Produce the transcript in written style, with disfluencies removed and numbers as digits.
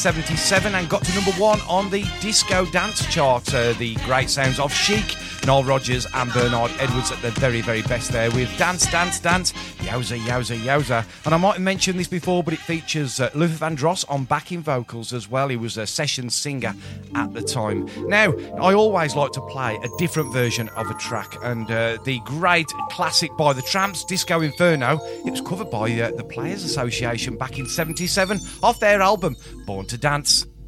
77 and got to number 1 on the disco dance chart. The great sounds of Chic, Noel Rodgers and Bernard Edwards at their very, very best there with Dance, Dance, Dance, Yowza, Yowza, Yowza. And I might have mentioned this before, but it features Luther Vandross on backing vocals as well. He was a session singer at the time. Now, I always like to play a different version of a track, and the great classic by the Tramps, Disco Inferno, it was covered by the Players Association back in 77 off their album Born to Dance.